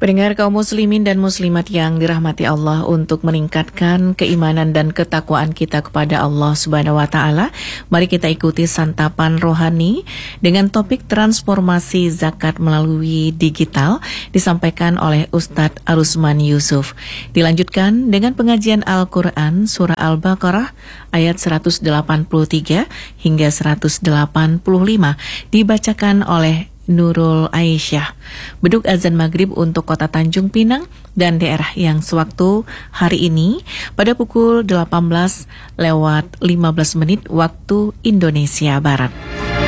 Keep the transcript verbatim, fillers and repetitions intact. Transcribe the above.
Pendengar kaum muslimin dan muslimat yang dirahmati Allah, untuk meningkatkan keimanan dan ketakwaan kita kepada Allah Subhanahu wa taala, mari kita ikuti santapan rohani dengan topik transformasi zakat melalui digital disampaikan oleh Ustadz Arusman Yusuf. Dilanjutkan dengan pengajian Al-Qur'an surah Al-Baqarah ayat seratus delapan puluh tiga hingga seratus delapan puluh lima dibacakan oleh Nurul Aisyah. Beduk azan maghrib untuk kota Tanjung Pinang dan daerah yang sewaktu hari ini pada pukul delapan belas lewat lima belas menit waktu Indonesia Barat.